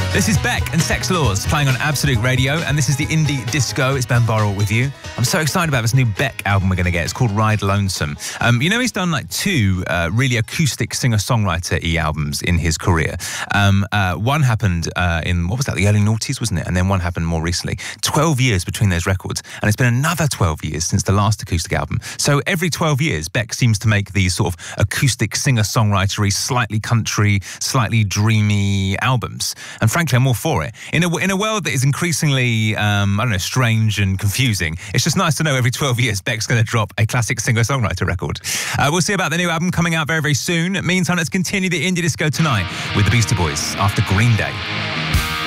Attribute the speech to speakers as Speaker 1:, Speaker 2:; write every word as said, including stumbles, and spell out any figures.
Speaker 1: This is Beck and Sex Laws playing on Absolute Radio, and this is the Indie Disco. It's Ben Burrell with you. I'm so excited about this new Beck album we're going to get. It's called Ride Lonesome. Um, you know, he's done like two uh, really acoustic singer-songwriter-y albums in his career. Um, uh, one happened uh, in, what was that, the early noughties, wasn't it? And then one happened more recently. twelve years between those records, and it's been another twelve years since the last acoustic album. So every twelve years, Beck seems to make these sort of acoustic singer-songwriter-y, slightly country, slightly dreamy albums. And frankly, I'm all for it. In a, in a world that is increasingly, um, I don't know, strange and confusing, it's just nice to know every twelve years Beck's going to drop a classic singer-songwriter record. Uh, we'll see about the new album coming out very, very soon. Meantime, let's continue the Indie Disco tonight with the Beastie Boys after Green Day.